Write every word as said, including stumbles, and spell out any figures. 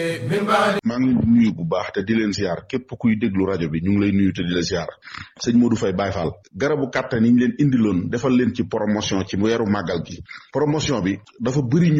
maa ngi leen di nuyu bu baax te di leen ziar képp kuy déglu rajo bi ñu ngi lay nuyu te di la ziar sëñ Modou Faye Baye Fall garabu kàttan yi ñu leen indiloon defal leen ci promotion ci weeru màggal gi promotion bi dafa bëri